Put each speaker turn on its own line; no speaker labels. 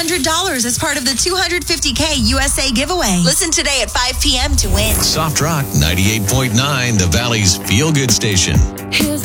$100 as part of the $250K USA giveaway. Listen today at 5 p.m. to win.
Soft Rock 98.9, the Valley's feel-good station.